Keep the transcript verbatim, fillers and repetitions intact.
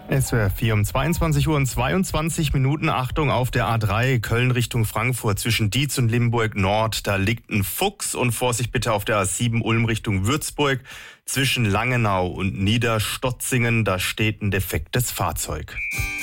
S W R vier um zweiundzwanzig Uhr und zweiundzwanzig Minuten. Achtung auf der A drei, Köln Richtung Frankfurt zwischen Dietz und Limburg Nord. Da liegt ein Fuchs und Vorsicht bitte auf der A sieben Ulm Richtung Würzburg. Zwischen Langenau und Niederstotzingen, da steht ein defektes Fahrzeug.